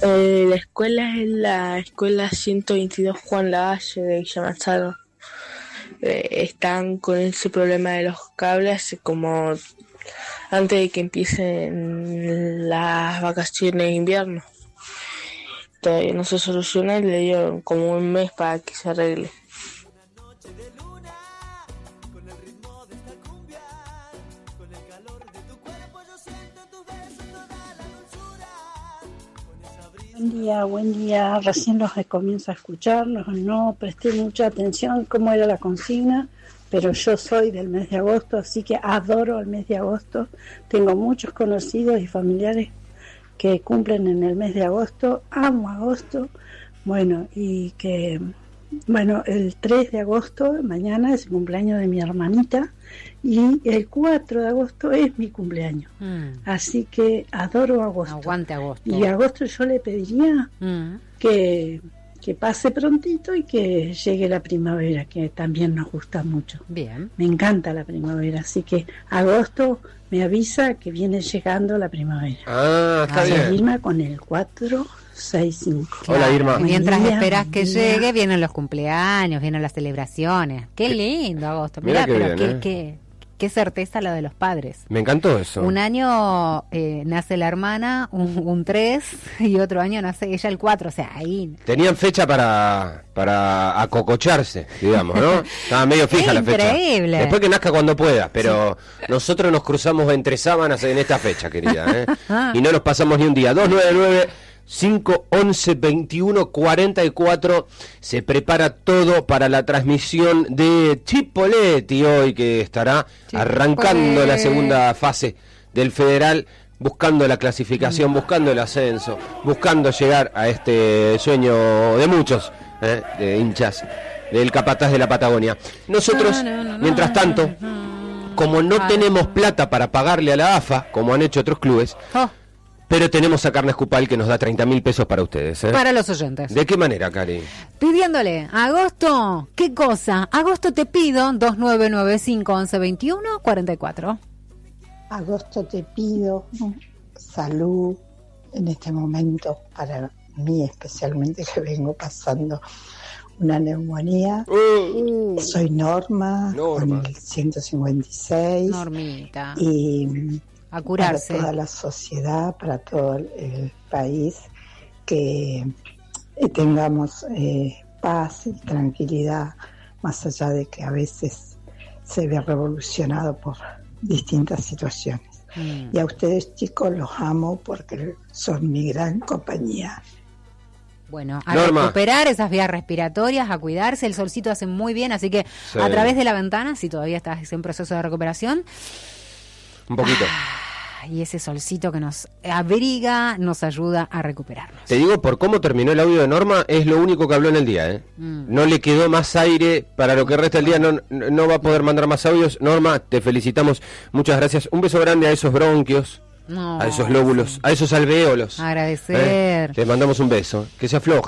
La escuela es la escuela 122 Juan Lavalle de Villa Mazzaro. Están con ese problema de los cables como antes de que empiecen las vacaciones de invierno. Todavía no se soluciona y le dieron como un mes para que se arregle. Buen día, recién los comienzo a escuchar, no presté mucha atención cómo era la consigna, pero yo soy del mes de agosto, así que adoro el mes de agosto, tengo muchos conocidos y familiares que cumplen en el mes de agosto, amo agosto, el 3 de agosto, mañana es el cumpleaños de mi hermanita, y el 4 de agosto es mi cumpleaños. Así que adoro agosto. Aguante agosto. Y agosto yo le pediría que pase prontito y que llegue la primavera, que también nos gusta mucho. Bien. Me encanta la primavera, así que agosto me avisa que viene llegando la primavera. Está bien. Irma con el 465. Hola, Irma. Mientras esperas que llegue, vienen los cumpleaños, vienen las celebraciones. Qué lindo agosto. Mirá Mirá, qué pero bien, qué certeza la de los padres. Me encantó eso. Un año nace la hermana, un 3, y otro año nace ella el 4, o sea, ahí... Tenían fecha para acococharse, digamos, ¿no? Estaba medio fija la fecha. Increíble. Después que nazca cuando pueda, pero nosotros nos cruzamos entre sábanas en esta fecha, querida, ¿eh? Y no nos pasamos ni un día. 299-511-2144. Se prepara todo para la transmisión de Chipolletti hoy, que estará arrancando la segunda fase del Federal, buscando la clasificación, buscando el ascenso, buscando llegar a este sueño de muchos, de hinchas del Capataz de la Patagonia. Nosotros, mientras tanto, como no tenemos plata para pagarle a la AFA, como han hecho otros clubes, pero tenemos a Carnes Cupal que nos da 30.000 pesos para ustedes. Para los oyentes. ¿De qué manera, Cari? Pidiéndole, agosto, ¿qué cosa? Agosto te pido, 2995-1121-44. Agosto te pido salud en este momento, para mí especialmente, que vengo pasando una neumonía. Soy Norma, con el 156. Normita. Y a curarse. Para toda la sociedad, para todo el país, que tengamos paz y tranquilidad, más allá de que a veces se ve revolucionado por distintas situaciones. Y a ustedes, chicos, los amo porque son mi gran compañía. Bueno, a Norma, recuperar esas vías respiratorias, a cuidarse. El solcito hace muy bien, así que a través de la ventana, si todavía estás en proceso de recuperación, un poquito. Y ese solcito que nos abriga nos ayuda a recuperarnos. Te digo, por cómo terminó el audio de Norma, es lo único que habló en el día, No le quedó más aire para lo que resta del día, no va a poder mandar más audios. Norma, te felicitamos, muchas gracias. Un beso grande a esos bronquios, a esos lóbulos, a esos alvéolos. Agradecer. Te mandamos un beso, que se afloje.